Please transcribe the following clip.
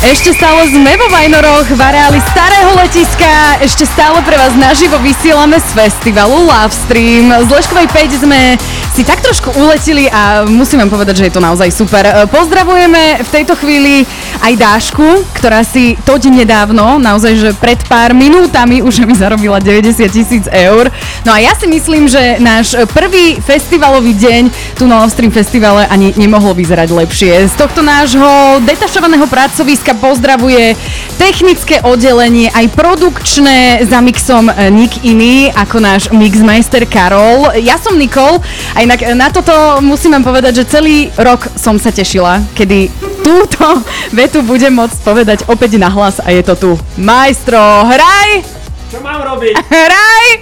Ešte stále sme vo Vajnoroch, v areáli starého letiska. Ešte stále pre vás naživo vysielame z festivalu Lovestream. Z Leškovej 5 sme si tak trošku uletili a musím vám povedať, že je to naozaj super. Pozdravujeme v tejto chvíli aj Dášku, ktorá si toť nedávno, naozaj, že pred pár minútami už mi zarobila 90 000 eur. No a ja si myslím, že náš prvý festivalový deň tu na Lovestream festivale ani nemohlo vyzerať lepšie. Z tohto nášho detašovaného pracoviska pozdravuje technické oddelenie, aj produkčné, za mixom nik iný ako náš mixmeister Karol. Ja som Nikol a inak na toto musím vám povedať, že celý rok som sa tešila, kedy túto vetu budem môcť povedať opäť nahlas a je to tu. Majstro, hraj! Čo mám robiť? Hraj!